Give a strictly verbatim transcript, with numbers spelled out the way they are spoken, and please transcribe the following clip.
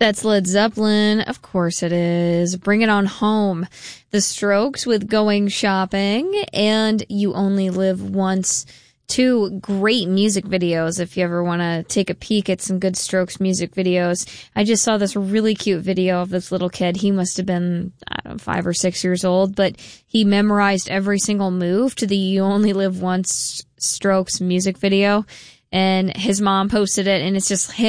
That's Led Zeppelin. Of course it is. Bring It On Home. The Strokes with Going Shopping and You Only Live Once. Two great music videos if you ever want to take a peek at some good Strokes music videos. I just saw this really cute video of this little kid. He must have been, I don't know, five or six years old, but he memorized every single move to the You Only Live Once Strokes music video. And his mom posted it, and it's just him